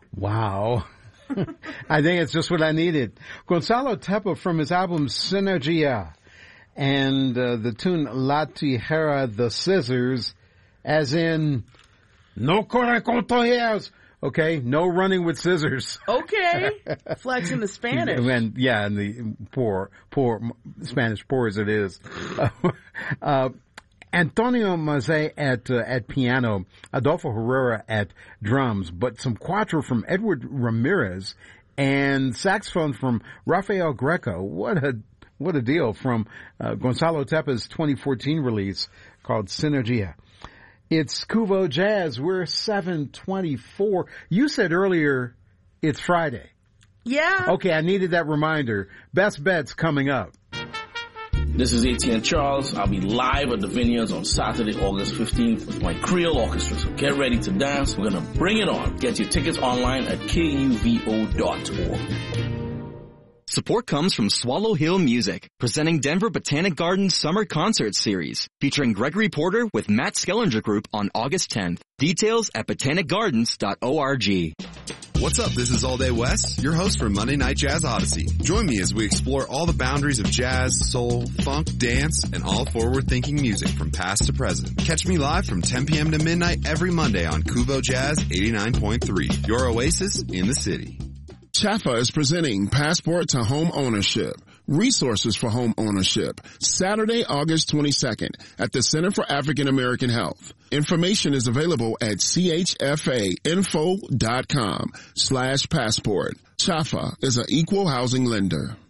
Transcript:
Wow. I think it's just what I needed. Gonzalo Tepa from his album Synergia and the tune La Tijera, the Scissors, as in No corre con toallas. Okay, no running with scissors. Okay, flexing the Spanish. And the poor Spanish, poor as it is. Antonio Mazet at piano, Adolfo Herrera at drums, but some quattro from Edward Ramirez and saxophone from Rafael Greco. What a deal from Gonzalo Tepa's 2014 release called Synergia. It's Kuvo Jazz. We're 7:24. You said earlier it's Friday. Yeah. Okay, I needed that reminder. Best Bets coming up. This is ATN Charles. I'll be live at the Vineyards on Saturday, August 15th with my Creole Orchestra. So get ready to dance. We're going to bring it on. Get your tickets online at kuvo.org. Support comes from Swallow Hill Music, presenting Denver Botanic Gardens Summer Concert Series, featuring Gregory Porter with Matt Skellinger Group on August 10th. Details at botanicgardens.org. What's up? This is All Day West, your host for Monday Night Jazz Odyssey. Join me as we explore all the boundaries of jazz, soul, funk, dance, and all forward-thinking music from past to present. Catch me live from 10 p.m. to midnight every Monday on Kuvo Jazz 89.3, your oasis in the city. CHAFA is presenting Passport to Home Ownership, Resources for Home Ownership, Saturday, August 22nd at the Center for African American Health. Information is available at chfainfo.com/passport. CHAFA is an equal housing lender.